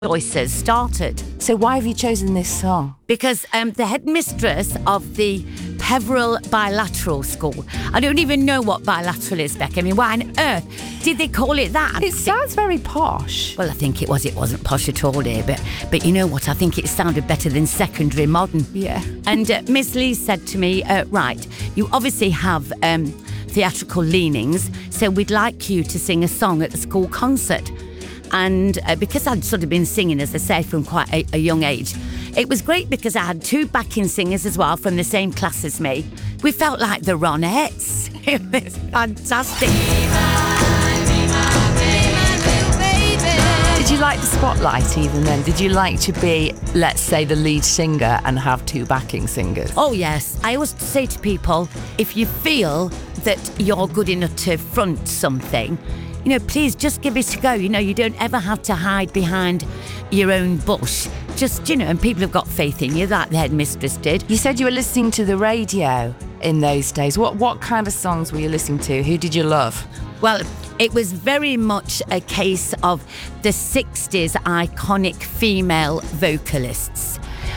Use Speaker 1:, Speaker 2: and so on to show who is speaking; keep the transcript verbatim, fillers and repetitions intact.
Speaker 1: voices started.
Speaker 2: So why have you chosen this song?
Speaker 1: Because um, the headmistress of the Peveril Bilateral School, I don't even know what bilateral is, Beck. I mean, why on earth did they call it that?
Speaker 2: It sounds very posh.
Speaker 1: Well, I think it was. It wasn't posh at all, dear. But, but you know what? I think it sounded better than secondary modern.
Speaker 2: Yeah.
Speaker 1: And uh, Miss Lee said to me, uh, right, you obviously have um, theatrical leanings, so we'd like you to sing a song at the school concert. And uh, because I'd sort of been singing, as I say, from quite a, a young age, it was great because I had two backing singers as well from the same class as me. We felt like the Ronettes. It was fantastic.
Speaker 2: Did you like the spotlight even then? Did you like to be, let's say, the lead singer and have two backing singers?
Speaker 1: Oh, yes. I always say to people, if you feel that you're good enough to front something, you know, please just give it a go. You know, you don't ever have to hide behind your own bush. Just, you know, and people have got faith in you, like the headmistress did.
Speaker 2: You said you were listening to the radio in those days. What what kind of songs were you listening to? Who did you love?
Speaker 1: Well, it was very much a case of the sixties iconic female vocalists.